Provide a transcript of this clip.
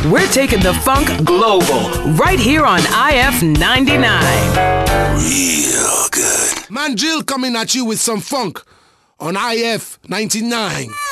We're taking the funk global right here on IF 99. Real good. Man Jill coming at you with some funk on IF 99.